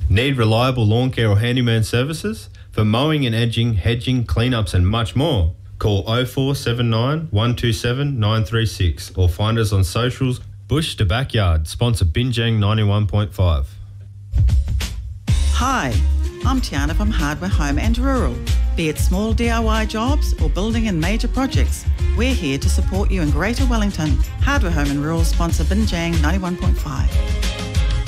Need reliable lawn care or handyman services? For mowing and edging, hedging, cleanups and much more. Call 0479 127 936 or find us on socials. Bush to Backyard, sponsor Binjang 91.5. Hi, I'm Tiana from Hardware Home and Rural. Be it small DIY jobs or building and major projects, we're here to support you in Greater Wellington. Hardware Home and Rural sponsor Binjang 91.5.